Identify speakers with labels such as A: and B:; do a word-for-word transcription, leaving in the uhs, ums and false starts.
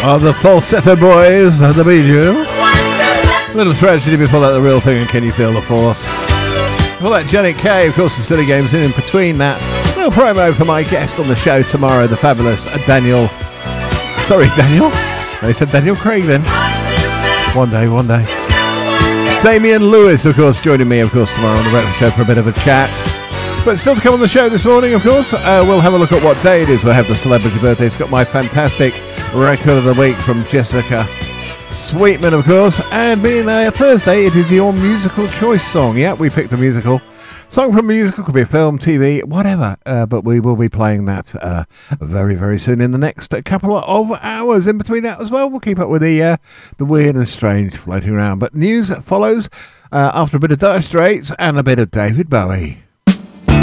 A: Oh, the Falsetto Boys, the Bijou. Little Tragedy before that, The Real Thing, and Can You Feel the Force? Before that, Janet Kay, of course, the Silly Games. In between that, little promo for my guest on the show tomorrow, the fabulous Daniel. Sorry, Daniel. They said Daniel Craig then. One day, one day. Damian Lewis, of course, joining me, of course, tomorrow on the Breakfast Show for a bit of a chat. But still to come on the show this morning, of course, uh, we'll have a look at what day it is. We'll have the celebrity birthday. It's got my fantastic record of the week from Jessica Sweetman, of course. And being uh, Thursday, it is your musical choice song. Yeah, we picked a musical song from a musical. Could be a film, T V, whatever. Uh, but we will be playing that uh, very, very soon in the next couple of hours. In between that as well, we'll keep up with the uh, the weird and strange floating around. But news follows uh, after a bit of Dire Straits and a bit of David Bowie.